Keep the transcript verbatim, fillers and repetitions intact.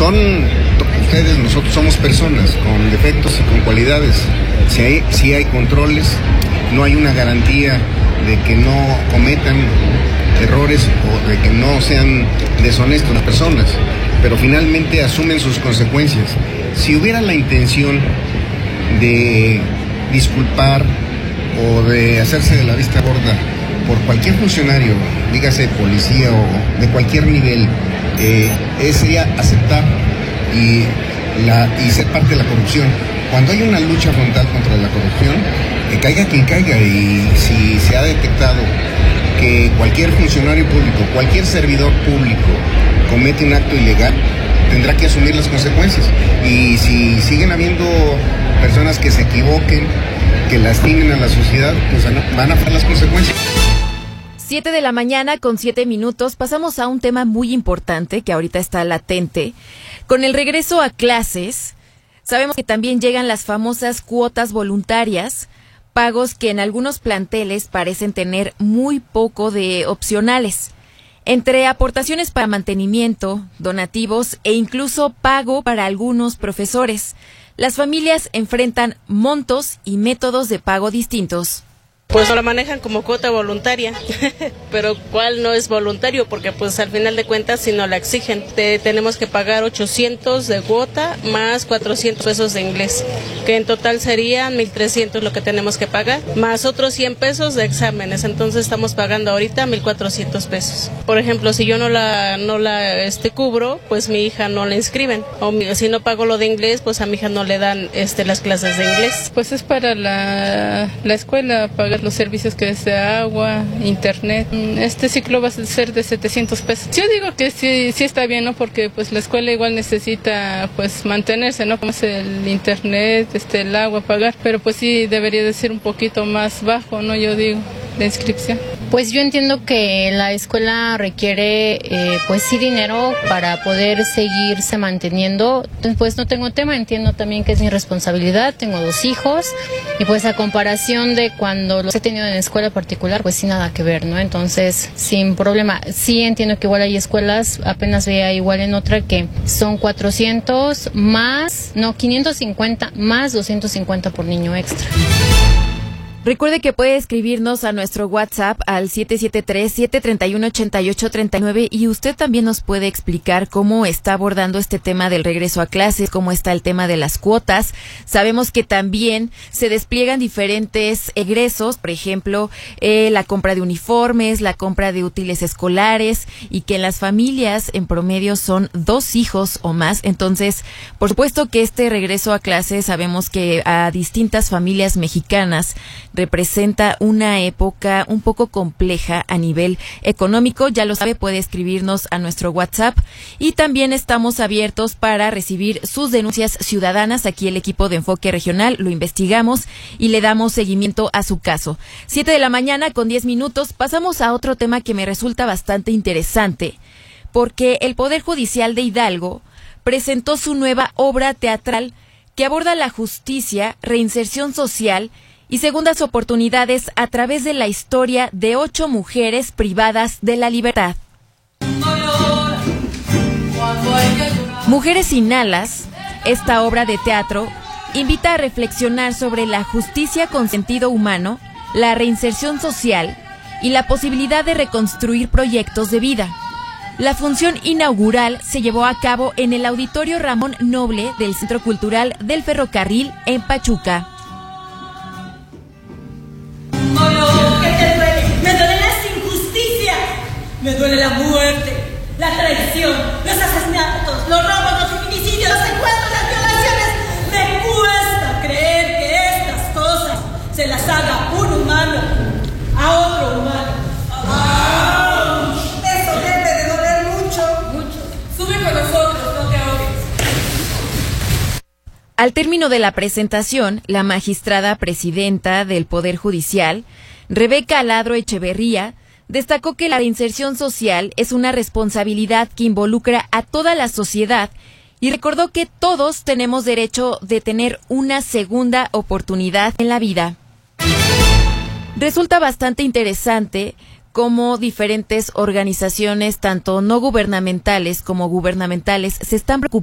son ustedes, nosotros somos personas con defectos y con cualidades. Si hay, si hay controles, no hay una garantía de que no cometan errores o de que no sean deshonestos las personas, pero finalmente asumen sus consecuencias. Si hubiera la intención de disculpar o de hacerse de la vista gorda por cualquier funcionario, dígase policía o de cualquier nivel, eh, sería aceptar y, la, y ser parte de la corrupción. Cuando hay una lucha frontal contra la corrupción, que caiga quien caiga, y si se ha detectado que cualquier funcionario público, cualquier servidor público comete un acto ilegal, tendrá que asumir las consecuencias. Y si siguen habiendo personas que se equivoquen, que lastimen a la sociedad, pues van a pagar las consecuencias. Siete de la mañana con siete minutos, pasamos a un tema muy importante que ahorita está latente. Con el regreso a clases, sabemos que también llegan las famosas cuotas voluntarias, pagos que en algunos planteles parecen tener muy poco de opcionales. Entre aportaciones para mantenimiento, donativos e incluso pago para algunos profesores, las familias enfrentan montos y métodos de pago distintos. Pues la manejan como cuota voluntaria, pero ¿cuál no es voluntario? Porque pues al final de cuentas si no la exigen, te, tenemos que pagar ochocientos de cuota más cuatrocientos pesos de inglés, que en total serían mil trescientos lo que tenemos que pagar, más otros cien pesos de exámenes, entonces estamos pagando ahorita mil cuatrocientos pesos. Por ejemplo, si yo no la no la este cubro, pues mi hija no la inscriben, o mi, si no pago lo de inglés, pues a mi hija no le dan este las clases de inglés. Pues es para la, la escuela pagar los servicios que es de agua, internet. Este ciclo va a ser de setecientos pesos. Yo digo que sí, sí está bien, ¿no? Porque pues la escuela igual necesita pues mantenerse, ¿no? Como es el internet, este, el agua, pagar, pero pues sí debería de ser un poquito más bajo, ¿no? Yo digo, la inscripción. Pues yo entiendo que la escuela requiere eh, pues sí dinero para poder seguirse manteniendo. Pues no tengo tema, entiendo también que es mi responsabilidad, tengo dos hijos y pues a comparación de cuando los he tenido en escuela particular, pues sí nada que ver, ¿no? Entonces sin problema, sí entiendo que igual hay escuelas, apenas veía igual en otra que son cuatrocientos más, no, quinientos cincuenta más doscientos cincuenta por niño extra. Recuerde que puede escribirnos a nuestro WhatsApp al siete siete tres, siete tres uno, ocho ocho tres nueve y usted también nos puede explicar cómo está abordando este tema del regreso a clases, cómo está el tema de las cuotas. Sabemos que también se despliegan diferentes egresos, por ejemplo, eh, la compra de uniformes, la compra de útiles escolares y que en las familias en promedio son dos hijos o más. Entonces, por supuesto que este regreso a clases sabemos que a distintas familias mexicanas representa una época un poco compleja a nivel económico. Ya lo sabe, puede escribirnos a nuestro WhatsApp y también estamos abiertos para recibir sus denuncias ciudadanas. Aquí el equipo de Enfoque Regional lo investigamos y le damos seguimiento a su caso. Siete de la mañana con diez minutos. Pasamos a otro tema que me resulta bastante interesante, porque el Poder Judicial de Hidalgo presentó su nueva obra teatral que aborda la justicia, reinserción social y segundas oportunidades a través de la historia de ocho mujeres privadas de la libertad. Mujeres sin alas, esta obra de teatro invita a reflexionar sobre la justicia con sentido humano, la reinserción social y la posibilidad de reconstruir proyectos de vida. La función inaugural se llevó a cabo en el Auditorio Ramón Noble del Centro Cultural del Ferrocarril en Pachuca. ¿Qué te duele? Me duelen las injusticias, me duele la muerte, la traición, los asesinatos, los robos, los feminicidios, los secuestros, las violaciones. Me cuesta creer que estas cosas se las haga un humano a otro humano. ¡Ah! Eso debe de doler mucho, mucho. Sube con nosotros, no te ahogues. Al término de la presentación, la magistrada presidenta del Poder Judicial, Rebeca Aladro Echeverría, destacó que la reinserción social es una responsabilidad que involucra a toda la sociedad y recordó que todos tenemos derecho de tener una segunda oportunidad en la vida. Resulta bastante interesante cómo diferentes organizaciones, tanto no gubernamentales como gubernamentales, se están preocupando